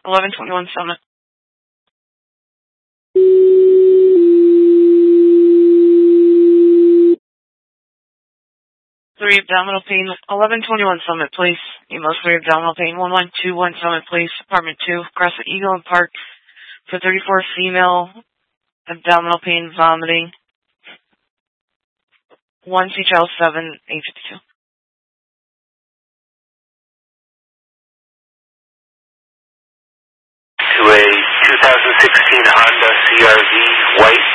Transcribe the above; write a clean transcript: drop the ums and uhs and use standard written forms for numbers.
1121 Summit. 3 abdominal pain, 1121 Summit, please. EMO 3 abdominal pain, 1121 Summit, please. Apartment 2, Crescent Eagle and Park for 34 female, abdominal pain, vomiting. 1 CHL 7, 852. To a 2016 Honda CRV white